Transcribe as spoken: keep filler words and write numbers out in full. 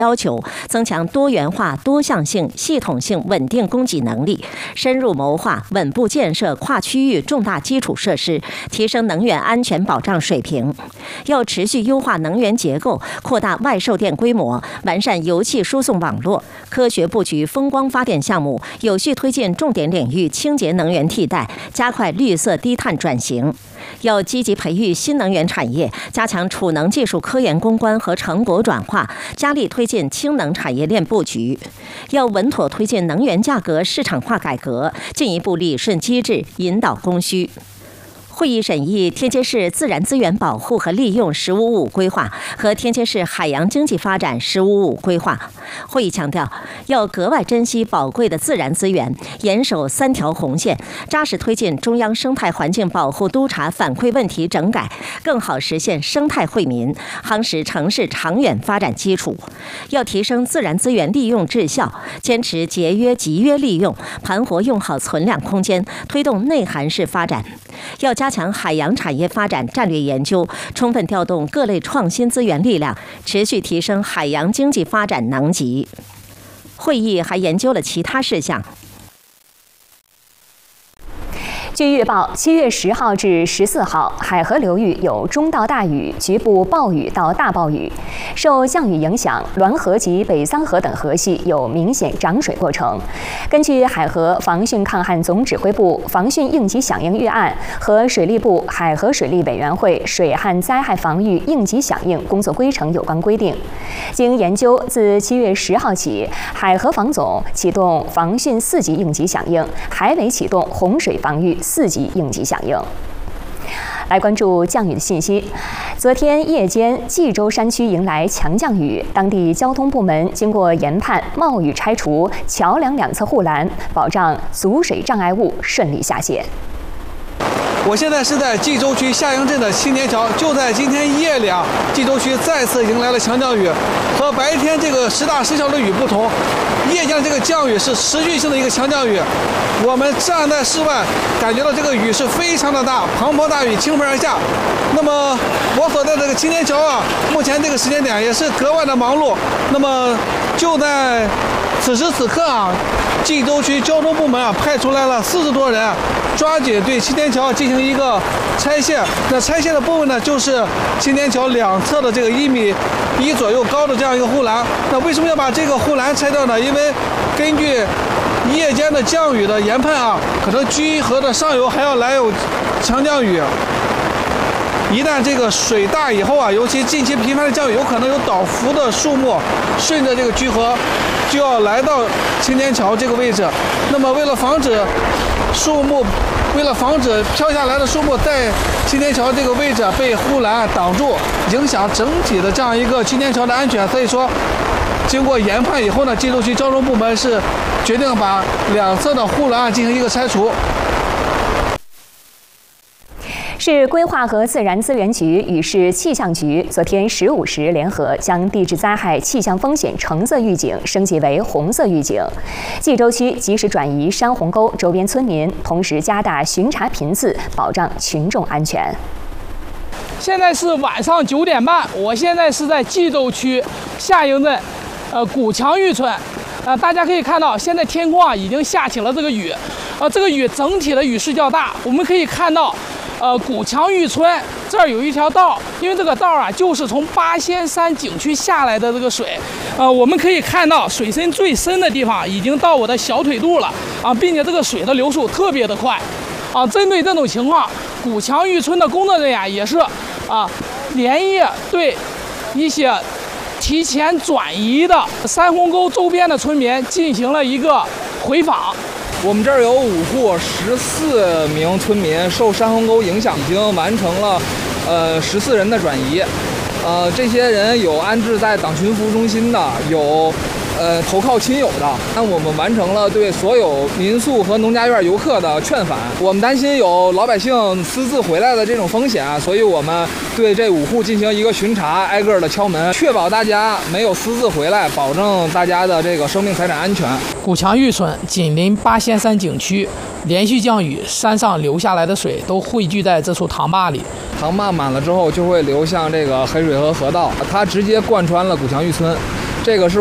要求，增强多元化、多项性、系统性、稳定供给能力，深入谋划稳步建设跨区域重大基础设施，提升能源安全保障水平。要持续优化能源结构，扩大外售电规模，完善油气输送网络，科学布局风光发电项目，有序推进重点领域清洁能源替代，加快绿色低碳转型。要积极培育新能源产业，加强储能技术科研攻关和成果转化，加力推进氢能产业链布局。要稳妥推进能源价格市场化改革，进一步理顺机制，引导供需。会议审议天津市自然资源保护和利用“十五五”规划和天津市海洋经济发展“十五五”规划。会议强调，要格外珍惜宝贵的自然资源，严守三条红线，扎实推进中央生态环境保护督查反馈问题整改，更好实现生态惠民，夯实城市长远发展基础。要提升自然资源利用质效，坚持节约集约利用，盘活用好存量空间，推动内涵式发展。要加强海洋产业发展战略研究，充分调动各类创新资源力量，持续提升海洋经济发展能级。会议还研究了其他事项。 据预报，七月十号至十四号，海河流域有中到大雨，局部暴雨到大暴雨。受降雨影响，滦河及北桑河等河系有明显涨水过程。根据海河防汛抗旱总指挥部防汛应急响应预案和水利部海河水利委员会水旱灾害防御应急响应工作规程有关规定，经研究，自七月十号起，海河防总启动防汛四级应急响应，海委启动洪水防御四级应急响应。来关注降雨的信息。昨天夜间，冀州山区迎来强降雨，当地交通部门经过研判，冒雨拆除桥梁两侧护栏，保障阻水障碍物顺利下线。 我现在是在冀州区下营镇的青年桥，就在今天夜里啊，冀州区再次迎来了强降雨。和白天这个时大时小的雨不同，夜间的这个降雨是持续性的一个强降雨。我们站在室外，感觉到这个雨是非常的大，滂沱大雨倾盆而下。那么我所在这个青年桥啊，目前这个时间点也是格外的忙碌。那么就在此时此刻啊，冀州区交通部门啊派出来了四十多人，抓紧对青年桥进行一个拆卸。那拆卸的部分呢，就是青年桥两侧的这个一米一左右高的这样一个护栏。那为什么要把这个护栏拆掉呢？因为根据夜间的降雨的研判啊，可能居河的上游还要来有强降雨。一旦这个水大以后啊，尤其近期频繁的降雨，有可能有倒伏的树木顺着这个居河就要来到青年桥这个位置。那么为了防止树木，为了防止飘下来的树木在青年桥这个位置被护栏挡住，影响整体的这样一个青年桥的安全，所以说经过研判以后呢，冀州区交通部门是决定把两侧的护栏进行一个拆除。 市规划和自然资源局与市气象局昨天十五时联合将地质灾害气象风险橙色预警升级为红色预警，冀州区及时转移山洪沟周边村民，同时加大巡查频次，保障群众安全。 现在是晚上九点半，我现在是在冀州区下营镇，呃古强峪村，呃大家可以看到，现在天空啊已经下起了这个雨，呃这个雨整体的雨势较大，我们可以看到。呃，古强峪村这儿有一条道，因为这个道啊，就是从八仙山景区下来的这个水，呃，我们可以看到水深最深的地方已经到我的小腿肚了啊，并且这个水的流速特别的快，啊，针对这种情况，古强峪村的工作人员也是啊，连夜对一些提前转移的山洪沟周边的村民进行了一个回访。 我们这儿有五户十四名村民受山洪沟影响，已经完成了呃十四人的转移。呃，这些人有安置在党群服务中心的，有呃投靠亲友的。那我们完成了对所有民宿和农家院游客的劝返。我们担心有老百姓私自回来的这种风险，所以我们对这五户进行一个巡查，挨个的敲门，确保大家没有私自回来，保证大家的这个生命财产安全。 古强峪村紧邻八仙山景区，连续降雨，山上流下来的水都汇聚在这处塘坝里。 塘坝满了之后，就会流向这个黑水河河道，它直接贯穿了古强峪村。 这个是